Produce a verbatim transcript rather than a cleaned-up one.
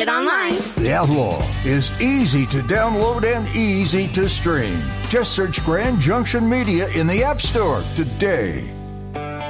it online. The Outlaw is easy to download and easy to stream. Just search Grand Junction Media in the App Store today.